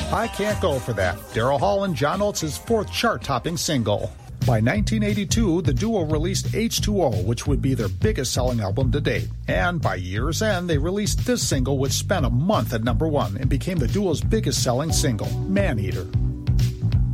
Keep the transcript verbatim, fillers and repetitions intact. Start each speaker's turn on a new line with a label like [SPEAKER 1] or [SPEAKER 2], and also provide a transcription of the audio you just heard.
[SPEAKER 1] I Can't Go For That, Daryl Hall and John Oates' fourth chart-topping single. By nineteen eighty-two, the duo released H two O, which would be their biggest-selling album to date. And by year's end, they released this single, which spent a month at number one and became the duo's biggest-selling single, Man Eater.